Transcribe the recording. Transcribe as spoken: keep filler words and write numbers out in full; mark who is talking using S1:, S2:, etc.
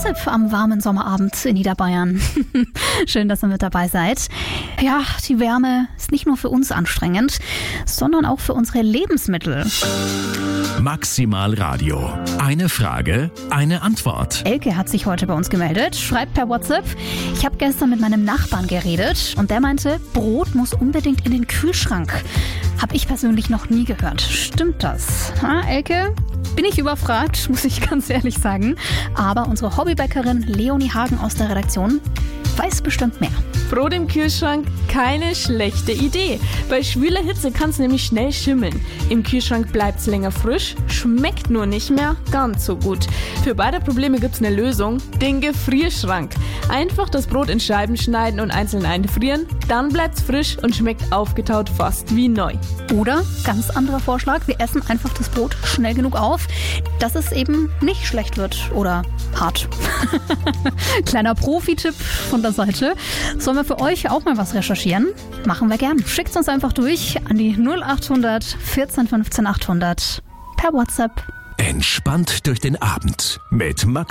S1: WhatsApp am warmen Sommerabend in Niederbayern. Schön, dass ihr mit dabei seid. Ja, die Wärme ist nicht nur für uns anstrengend, sondern auch für unsere Lebensmittel.
S2: Maximal Radio. Eine Frage, eine Antwort.
S1: Elke hat sich heute bei uns gemeldet, schreibt per WhatsApp: Ich habe gestern mit meinem Nachbarn geredet und der meinte, Brot muss unbedingt in den Kühlschrank. Habe ich persönlich noch nie gehört. Stimmt das? Ha, Elke? Bin ich überfragt, muss ich ganz ehrlich sagen. Aber unsere Hobbybäckerin Leonie Hagen aus der Redaktion weiß bestimmt mehr.
S3: Brot im Kühlschrank, keine schlechte Idee. Bei schwüler Hitze kann es nämlich schnell schimmeln. Im Kühlschrank bleibt es länger frisch, schmeckt nur nicht mehr ganz so gut. Für beide Probleme gibt es eine Lösung: den Gefrierschrank. Einfach das Brot in Scheiben schneiden und einzeln einfrieren, dann bleibt es frisch und schmeckt aufgetaut fast wie neu.
S1: Oder, ganz anderer Vorschlag, wir essen einfach das Brot schnell genug auf, dass es eben nicht schlecht wird oder hart. Kleiner Profi-Tipp von der Seite. Sollen wir für euch auch mal was recherchieren? Machen wir gern. Schickt uns einfach durch an die null acht hundert vierzehn fünfzehn achthundert per WhatsApp.
S2: Entspannt durch den Abend mit Max.